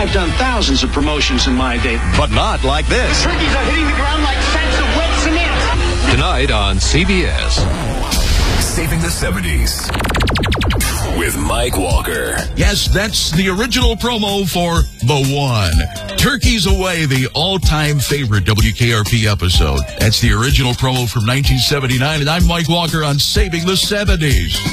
I've done thousands of promotions in my day. But not like this. The turkeys are hitting the ground like sacks of wet cement. Tonight on CBS. Saving the 70s with Mike Walker. Yes, that's the original promo for The One. Turkeys Away, the all-time favorite WKRP episode. That's the original promo from 1979, and I'm Mike Walker on Saving the 70s.